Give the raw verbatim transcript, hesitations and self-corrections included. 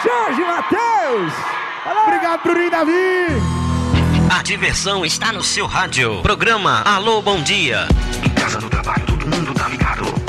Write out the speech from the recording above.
Jorge Matheus. Obrigado, Bruninho e Davi. A diversão está no seu rádio. Programa Alô Bom Dia. Em casa, no trabalho, todo mundo tá ligado.